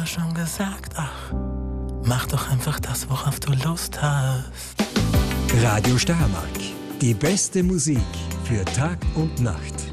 schon gesagt, ach, mach doch einfach das, worauf du Lust hast. Radio Steiermark. Die beste Musik für Tag und Nacht.